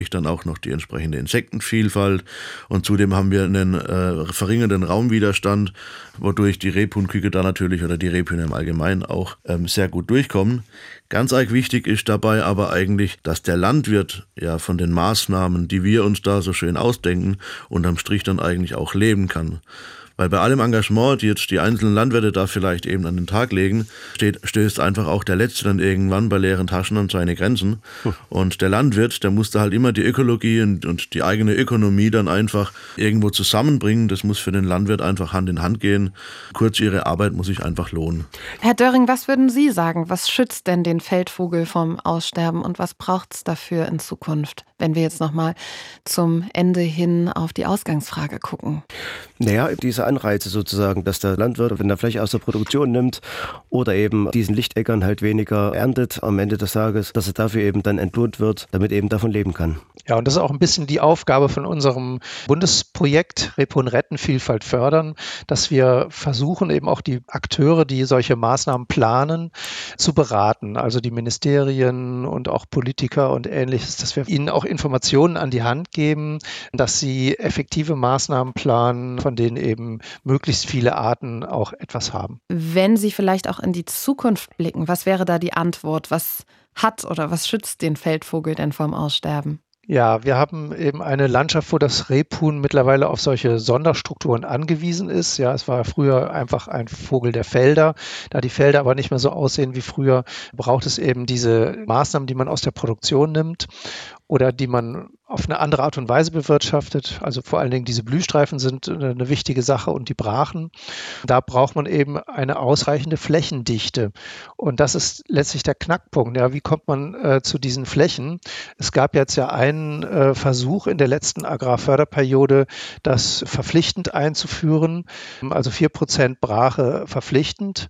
natürlich dann auch noch die entsprechende Insektenvielfalt und zudem haben wir einen verringernden Raumwiderstand, wodurch die Rebhuhnküken da natürlich oder die Rebhühner im Allgemeinen auch sehr gut durchkommen. Ganz arg wichtig ist dabei aber eigentlich, dass der Landwirt ja von den Maßnahmen, die wir uns da so schön ausdenken, unterm Strich dann eigentlich auch leben kann. Weil bei allem Engagement, die jetzt die einzelnen Landwirte da vielleicht eben an den Tag legen, stößt einfach auch der Letzte dann irgendwann bei leeren Taschen an seine Grenzen. Und der Landwirt, der muss da halt immer die Ökologie und die eigene Ökonomie dann einfach irgendwo zusammenbringen. Das muss für den Landwirt einfach Hand in Hand gehen. Kurz, ihre Arbeit muss sich einfach lohnen. Herr Döring, was würden Sie sagen? Was schützt denn den Feldvogel vom Aussterben und was braucht es dafür in Zukunft, wenn wir jetzt nochmal zum Ende hin auf die Ausgangsfrage gucken? Naja, diese Anreize sozusagen, dass der Landwirt, wenn er Fläche aus der Produktion nimmt oder eben diesen Lichtäckern halt weniger erntet am Ende des Tages, dass er dafür eben dann entlohnt wird, damit eben davon leben kann. Ja, und das ist auch ein bisschen die Aufgabe von unserem Bundesprojekt Rebhuhn retten, Vielfalt fördern, dass wir versuchen, eben auch die Akteure, die solche Maßnahmen planen, zu beraten. Also die Ministerien und auch Politiker und Ähnliches, dass wir ihnen auch Informationen an die Hand geben, dass sie effektive Maßnahmen planen, von denen eben möglichst viele Arten auch etwas haben. Wenn Sie vielleicht auch in die Zukunft blicken, was wäre da die Antwort? Was hat oder was schützt den Feldvogel denn vom Aussterben? Ja, wir haben eben eine Landschaft, wo das Rebhuhn mittlerweile auf solche Sonderstrukturen angewiesen ist. Ja, es war früher einfach ein Vogel der Felder. Da die Felder aber nicht mehr so aussehen wie früher, braucht es eben diese Maßnahmen, die man aus der Produktion nimmt oder die man auf eine andere Art und Weise bewirtschaftet. Also vor allen Dingen diese Blühstreifen sind eine wichtige Sache und die Brachen. Da braucht man eben eine ausreichende Flächendichte. Und das ist letztlich der Knackpunkt. Ja, wie kommt man zu diesen Flächen? Es gab jetzt ja einen Versuch in der letzten Agrarförderperiode, das verpflichtend einzuführen. Also 4% Brache verpflichtend.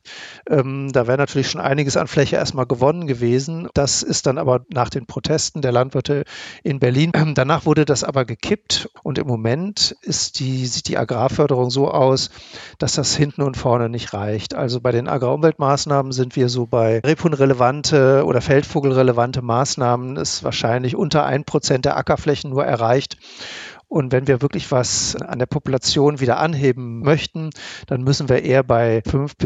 Da wäre natürlich schon einiges an Fläche erstmal gewonnen gewesen. Das ist dann aber nach den Protesten der Landwirte in Berlin. Danach wurde das aber gekippt und im Moment sieht die Agrarförderung so aus, dass das hinten und vorne nicht reicht. Also bei den Agrarumweltmaßnahmen sind wir so bei rebhuhnrelevante oder feldvogelrelevante Maßnahmen ist wahrscheinlich unter 1% der Ackerflächen nur erreicht. Und wenn wir wirklich was an der Population wieder anheben möchten, dann müssen wir eher bei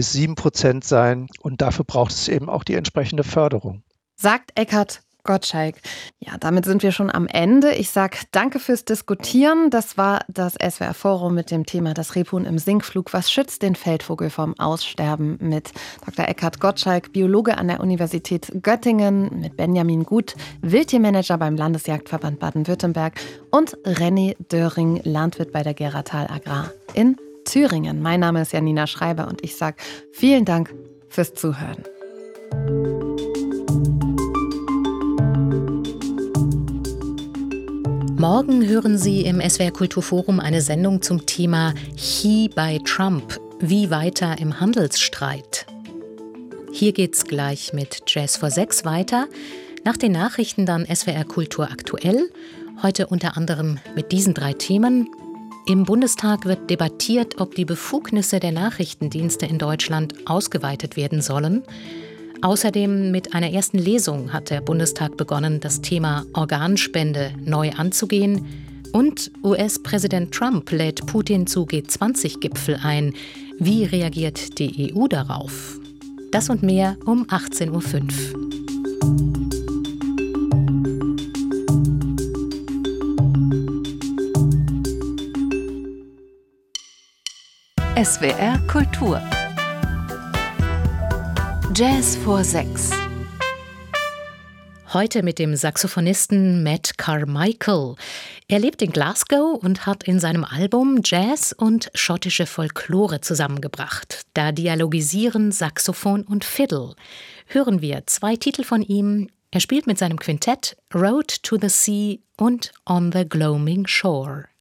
5-7% sein und dafür braucht es eben auch die entsprechende Förderung. Sagt Eckhard Gottschalk. Ja, damit sind wir schon am Ende. Ich sage danke fürs Diskutieren. Das war das SWR-Forum mit dem Thema das Rebhuhn im Sinkflug. Was schützt den Feldvogel vom Aussterben? Mit Dr. Eckhard Gottschalk, Biologe an der Universität Göttingen, mit Benjamin Gut, Wildtiermanager beim Landesjagdverband Baden-Württemberg und René Döring, Landwirt bei der Geratal Agrar in Thüringen. Mein Name ist Janina Schreiber und ich sage vielen Dank fürs Zuhören. Morgen hören Sie im SWR Kulturforum eine Sendung zum Thema He bei Trump. Wie weiter im Handelsstreit? Hier geht's gleich mit Jazz vor 6 weiter. Nach den Nachrichten dann SWR Kultur aktuell. Heute unter anderem mit diesen 3 Themen. Im Bundestag wird debattiert, ob die Befugnisse der Nachrichtendienste in Deutschland ausgeweitet werden sollen. Außerdem mit einer ersten Lesung hat der Bundestag begonnen, das Thema Organspende neu anzugehen. Und US-Präsident Trump lädt Putin zu G20-Gipfel ein. Wie reagiert die EU darauf? Das und mehr um 18.05 Uhr. SWR Kultur. Jazz vor 6. Heute mit dem Saxophonisten Matt Carmichael. Er lebt in Glasgow und hat in seinem Album Jazz und schottische Folklore zusammengebracht. Da dialogisieren Saxophon und Fiddle. Hören wir 2 Titel von ihm. Er spielt mit seinem Quintett Road to the Sea und On the Gloaming Shore.